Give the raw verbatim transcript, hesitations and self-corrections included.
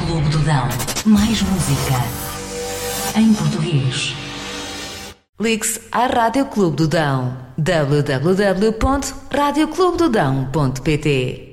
Clube do Dão. Mais música em português. Ligue-se à Rádio Clube do Dão. w w w ponto rádio clube do dão ponto p t